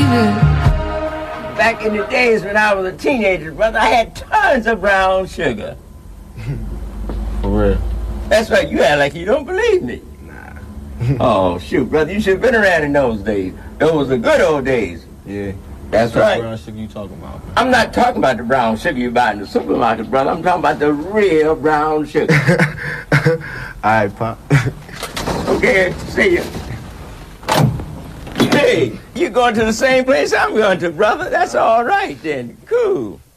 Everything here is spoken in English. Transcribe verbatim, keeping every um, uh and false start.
Back in the days when I was a teenager, brother, I had tons of brown sugar. For real? That's right, you act like you don't believe me. Nah. Oh, shoot, brother, you should have been around in those days. Those were the good old days. Yeah. That's What right. brown sugar you talking about? I'm not talking about the brown sugar you buy in the supermarket, brother. I'm talking about the real brown sugar. All right, Pop. Okay, see ya. Hey, you going to the same place I'm going to, brother? That's all right then. Cool.